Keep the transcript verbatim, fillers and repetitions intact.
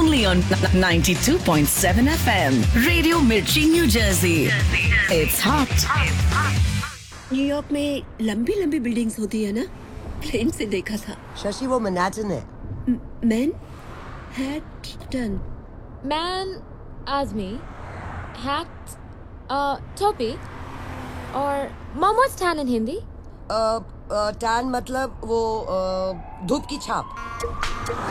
only on ninety-two point seven F M. Radio Mirchi, New Jersey. It's hot. New York में लंबी लंबी buildings होती है ना, प्लेन से देखा था। शशि वो मैनहट्टन है। मैन हैटन मैन आजमी हैट टोपी और मोमोज टैन इन हिंदी। टैन मतलब वो अ, धूप की छाप।